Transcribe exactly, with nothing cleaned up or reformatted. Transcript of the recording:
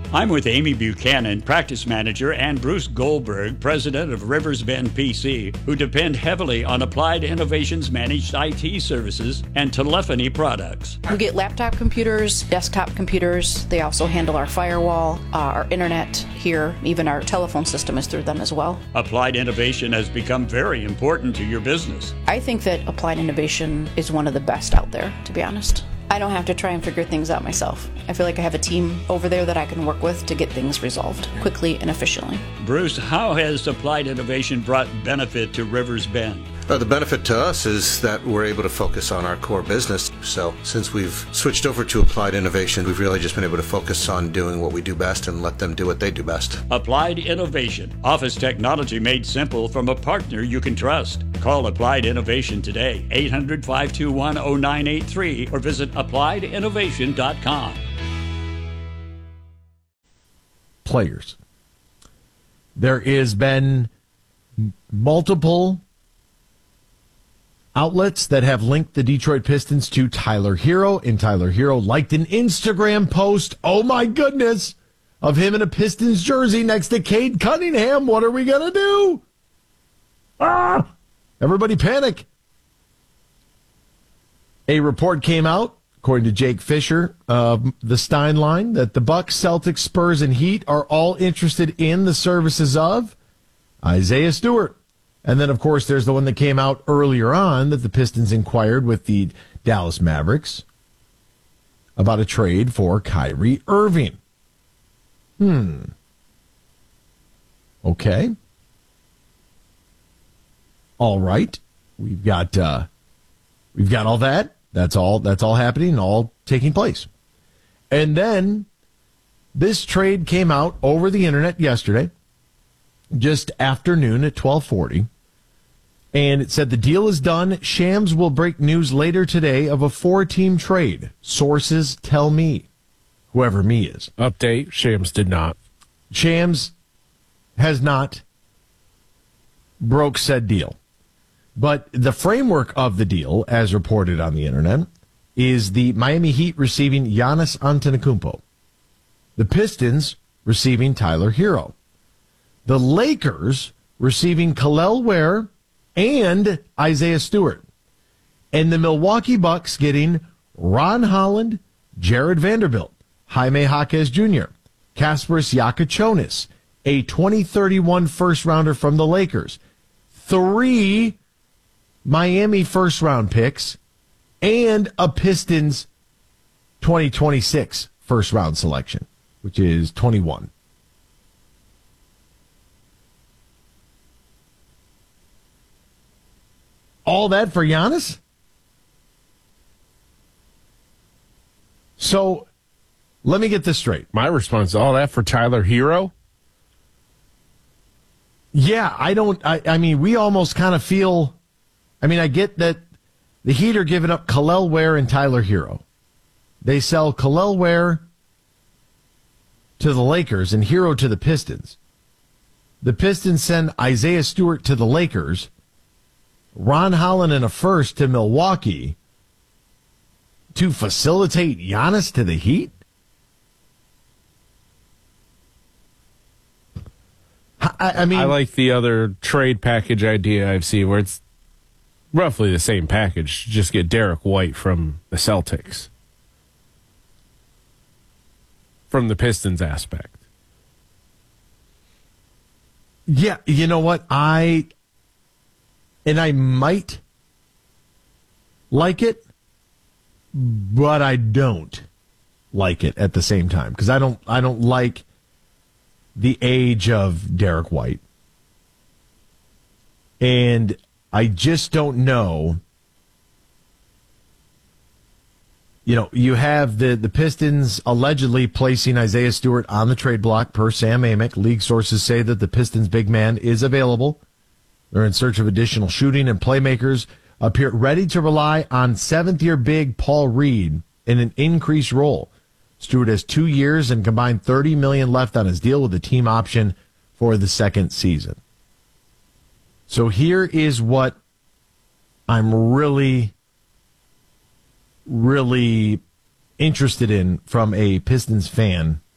I'm with Amy Buchanan, practice manager, and Bruce Goldberg, president of Rivers Bend P C, who depend heavily on Applied Innovations managed I T services and telephony products. We get laptop computers, desktop computers. They also handle our firewall, uh, our internet here. Even our telephone system is through them as well. Applied Innovation has become very important to your business. I think that Applied Innovation is one of the best out there, to be honest. I don't have to try and figure things out myself. I feel like I have a team over there that I can work with to get things resolved quickly and efficiently. Bruce, how has Applied Innovation brought benefit to Rivers Bend? Uh, the benefit to us is that we're able to focus on our core business. So since we've switched over to Applied Innovation, we've really just been able to focus on doing what we do best and let them do what they do best. Applied Innovation. Office technology made simple from a partner you can trust. Call Applied Innovation today, eight hundred, five two one, zero nine eight three, or visit applied innovation dot com. Players. There has been multiple outlets that have linked the Detroit Pistons to Tyler Hero, and Tyler Hero liked an Instagram post, oh my goodness, of him in a Pistons jersey next to Cade Cunningham. What are we going to do? Ah! Everybody panic. A report came out, according to Jake Fisher of the Stein line, that the Bucks, Celtics, Spurs, and Heat are all interested in the services of Isaiah Stewart. And then, of course, there's the one that came out earlier on that the Pistons inquired with the Dallas Mavericks about a trade for Kyrie Irving. Hmm. Okay. All right. We've got uh, we've got all that. That's all that's all happening, all taking place. And then this trade came out over the internet yesterday, just afternoon at twelve forty. And it said the deal is done. Shams will break news later today of a four-team trade. Sources tell me. Whoever me is. Update, Shams did not. Shams has not broke said deal. But the framework of the deal, as reported on the internet, is the Miami Heat receiving Giannis Antetokounmpo. The Pistons receiving Tyler Hero. The Lakers receiving Kel'el Ware and Isaiah Stewart. And the Milwaukee Bucks getting Ron Holland, Jared Vanderbilt, Jaime Jaquez Junior, Kasparis Yakachonis, a twenty thirty-one first-rounder from the Lakers, three Miami first-round picks, and a Pistons twenty twenty-six first-round selection, which is twenty-one. All that for Giannis? So, let me get this straight. My response, all that for Tyler Hero? Yeah, I don't, I, I mean, we almost kind of feel, I mean, I get that the Heat are giving up Kel'el Ware and Tyler Hero. They sell Kel'el Ware to the Lakers and Hero to the Pistons. The Pistons send Isaiah Stewart to the Lakers, Ron Holland and a first to Milwaukee to facilitate Giannis to the Heat? I, I mean, I like the other trade package idea I've seen where it's roughly the same package. Just get Derek White from the Celtics. From the Pistons aspect. Yeah, you know what? I... And I might like it, but I don't like it at the same time because I don't. I don't like the age of Derek White, and I just don't know. You know, you have the the Pistons allegedly placing Isaiah Stewart on the trade block per Sam Amick. League sources say that the Pistons' big man is available. They're in search of additional shooting, and playmakers appear ready to rely on seventh-year big Paul Reed in an increased role. Stewart has two years and combined thirty million dollars left on his deal with a team option for the second season. So here is what I'm really, really interested in from a Pistons fan